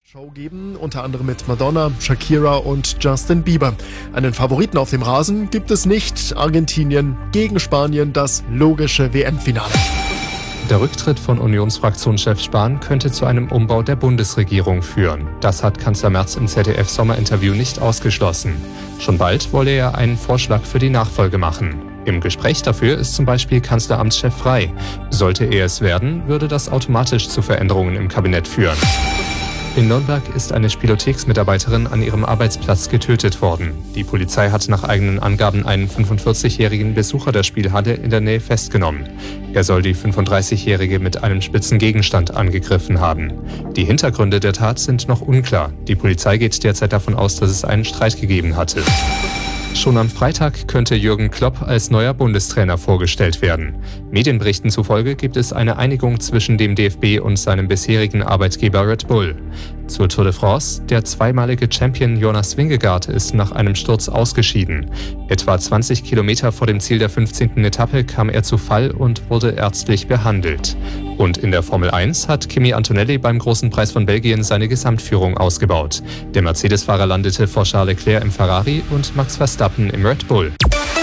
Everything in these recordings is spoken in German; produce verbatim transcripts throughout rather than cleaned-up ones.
Show geben, unter anderem mit Madonna, Shakira und Justin Bieber. Einen Favoriten auf dem Rasen gibt es nicht. Argentinien gegen Spanien, das logische W M-Finale. Der Rücktritt von Unionsfraktionschef Spahn könnte zu einem Umbau der Bundesregierung führen. Das hat Kanzler Merz im Z D F-Sommerinterview nicht ausgeschlossen. Schon bald wolle er einen Vorschlag für die Nachfolge machen. Im Gespräch dafür ist zum Beispiel Kanzleramtschef Frey. Sollte er es werden, würde das automatisch zu Veränderungen im Kabinett führen. In Nürnberg ist eine Spielotheksmitarbeiterin an ihrem Arbeitsplatz getötet worden. Die Polizei hat nach eigenen Angaben einen fünfundvierzigjährigen Besucher der Spielhalle in der Nähe festgenommen. Er soll die fünfunddreißigjährige mit einem spitzen Gegenstand angegriffen haben. Die Hintergründe der Tat sind noch unklar. Die Polizei geht derzeit davon aus, dass es einen Streit gegeben hatte. Schon am Freitag könnte Jürgen Klopp als neuer Bundestrainer vorgestellt werden. Medienberichten zufolge gibt es eine Einigung zwischen dem D F B und seinem bisherigen Arbeitgeber Red Bull. Zur Tour de France: Der zweimalige Champion Jonas Vingegaard ist nach einem Sturz ausgeschieden. Etwa zwanzig Kilometer vor dem Ziel der fünfzehnten Etappe kam er zu Fall und wurde ärztlich behandelt. Und in der Formel eins hat Kimi Antonelli beim Großen Preis von Belgien seine Gesamtführung ausgebaut. Der Mercedes-Fahrer landete vor Charles Leclerc im Ferrari und Max Verstappen im Red Bull.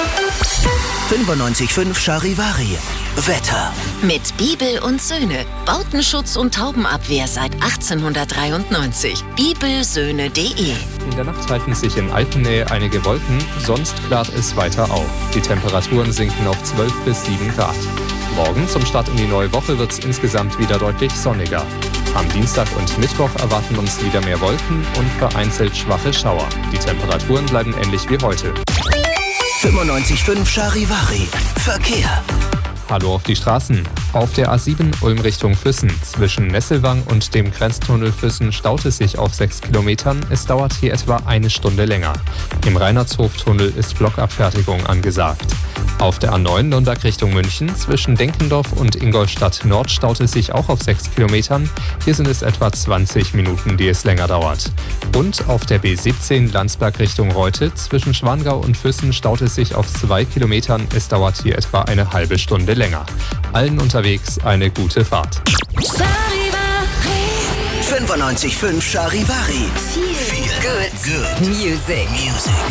fünfundneunzig Komma fünf Charivari. Wetter. Mit Bibel und Söhne. Bautenschutz und Taubenabwehr seit achtzehnhundertdreiundneunzig. bibelsöhne punkt de. In der Nacht halten sich in Alpennähe einige Wolken, sonst klart es weiter auf. Die Temperaturen sinken auf zwölf bis sieben Grad. Morgen zum Start in die neue Woche wird es insgesamt wieder deutlich sonniger. Am Dienstag und Mittwoch erwarten uns wieder mehr Wolken und vereinzelt schwache Schauer. Die Temperaturen bleiben ähnlich wie heute. fünfundneunzig Komma fünf Charivari. Verkehr. Hallo auf die Straßen. Auf der A sieben Ulm Richtung Füssen zwischen Nesselwang und dem Grenztunnel Füssen staut es sich auf sechs Kilometern. Es dauert hier etwa eine Stunde länger. Im Reinhardshoftunnel ist Blockabfertigung angesagt. Auf der A neun Nürnberg Richtung München zwischen Denkendorf und Ingolstadt Nord staut es sich auch auf sechs Kilometern. Hier sind es etwa zwanzig Minuten, die es länger dauert. Und auf der B siebzehn Landsberg Richtung Reute zwischen Schwangau und Füssen staut es sich auf zwei Kilometern. Es dauert hier etwa eine halbe Stunde länger. Allen unterwegs eine gute Fahrt. fünfundneunzig Komma fünf Charivari. Feel good. Good. Music. Music.